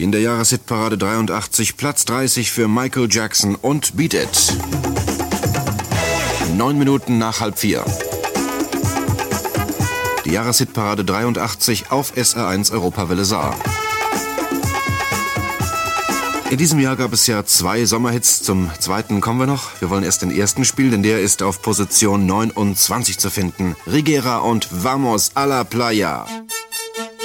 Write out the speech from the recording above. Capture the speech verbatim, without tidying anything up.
In der Jahreshitparade dreiundachtzig, Platz dreißig für Michael Jackson und Beat It. Neun Minuten nach halb vier. Die Jahreshitparade dreiundachtzig auf S R eins Europawelle Saar. In diesem Jahr gab es ja zwei Sommerhits. Zum zweiten kommen wir noch. Wir wollen erst den ersten spielen, denn der ist auf Position neunundzwanzig zu finden. Rigera und Vamos a la Playa.